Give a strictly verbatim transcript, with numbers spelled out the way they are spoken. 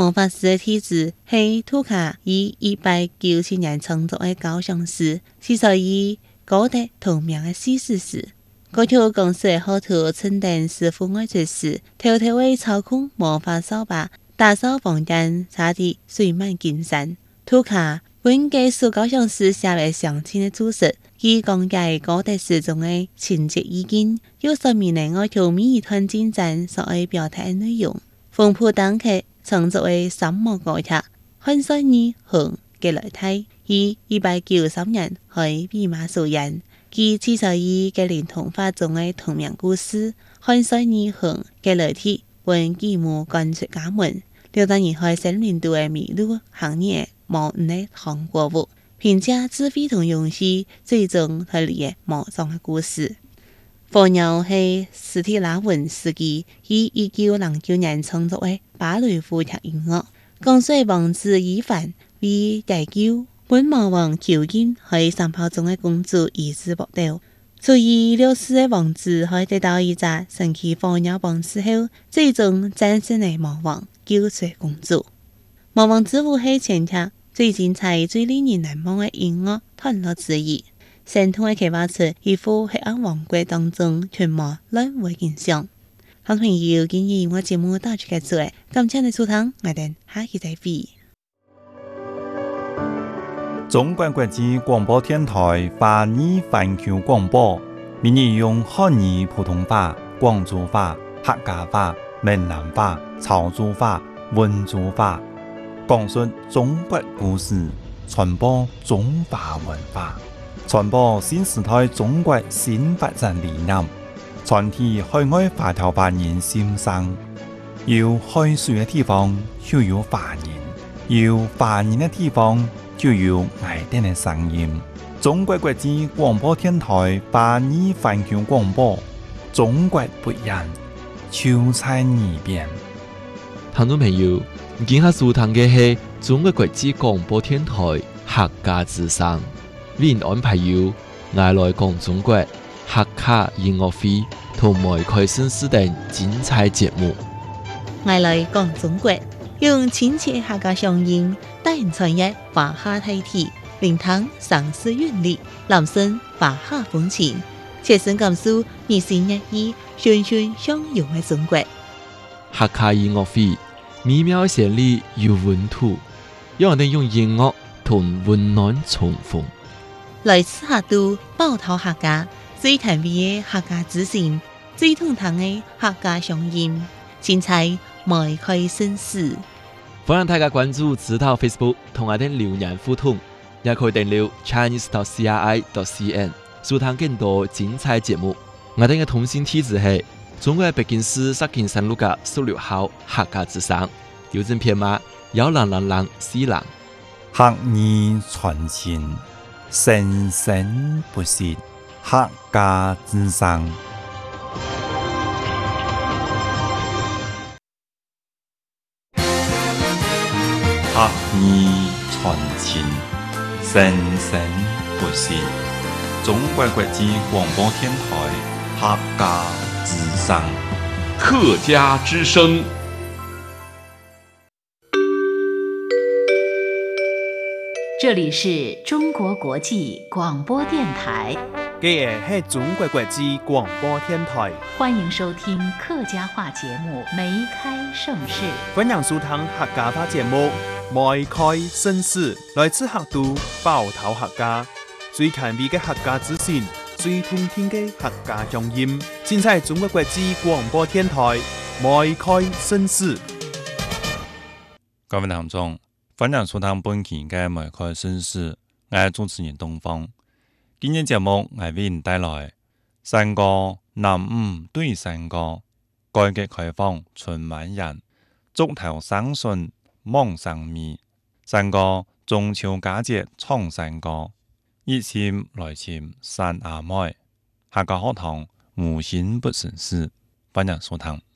魔法师的体质是图卡以一百九十年创作的高尚诗，是在以高德同名的史诗诗。嗰條公司的好圖稱定師傅愛出時，偷偷地操控魔法掃把，打掃房間，差啲水漫金山。圖卡本記述高尚詩寫為相親的注釋，以講解高德詩中的情節意境，有說明了我條每一段進展所愛表達的內容。豐富當刻創作為三幕高塔，漢水二行嘅來睇，以一百九十三年喺兵馬素人。其至少以格林童話中的同名故事，漢水二行嘅來體本幾幕趕出家門，六十年後新年度嘅迷路行業無誤的韓國舞，並且智慧同勇氣最終脫離嘅魔障嘅故事。火鳥係史蒂拉文斯基於一九零九年創作嘅芭蕾舞劇音樂，講述王子伊凡為解救本魔王囚禁喺山炮中的公主以致搏鬥，所以六世的王子可以得到一隻神奇火鳥幫助後，最終戰勝了魔王，救出公主。魔王之舞係全劇最精彩、最令人難忘的音樂段落之一。神通的啟發出一副黑暗王國當中全無亂舞的景象。好朋友，今日我節目到此結束，感謝你收聽，我哋下期再會。 中國國際廣播電台華語環球廣播，每日用漢語普通話、廣州話、客家話、閩南話、潮州話、溫州話，講述中國故事，傳播中華文化，傳播新時代中國新發展理念，傳遞海外華僑華人心聲。有海水的地方就有華人，有華人的地方就有愛電的聲音。中國國際廣播電台華語環球廣播，中國不一樣，就在耳邊。 聽眾朋友，今下收聽嘅係中國國際廣播電台客家之聲，為您安排有愛來講中國客家音樂會同埋開新時等精彩節目。 愛來講中國，用親切客家聲音帶人傳譯華夏大體，聆聽上世韻律，攬聲華夏風情，切身感受日新月異、循循相融嘅中國。 客家音樂會美妙嘅旋律有溫度，讓我哋用音樂同溫暖重逢。 來自客都寶島客家最甜美嘅客家之聲，最通透嘅客家聲音，精彩邁開新事。 歡迎大家關注指導 Facebook 同我哋留言互動，也可以訂閱 Chinese dot C R I dot C N 收聽更多精彩節目。我哋嘅通信地址係中國北京市石景山路嘅十六號客家之聲，郵政編碼幺零零零四零。 客語傳情，生生不息，客家之聲。客語傳情，生生不息。中國國際廣播電台客家之聲。 客家之聲。 這裡是中國國際廣播電台。 這個是中國國際廣播電台。 歡迎收聽客家話節目《梅開盛世》。 歡迎收聽客家話節目《梅開盛世》，來自客都寶島客家，最甜美嘅客家之聲，最動聽嘅客家聲音，盡在中國國際廣播電台《梅開盛世》。 各位聽眾，歡迎收聽本期嘅《梅開盛世》，我係主持人東方。今日節目我為您帶來山歌南五對山歌，改革開放春晚人，竹頭生順望生米，山歌中秋佳節唱山歌，一簽來簽山阿妹，客家學堂無心不成事，歡迎收聽。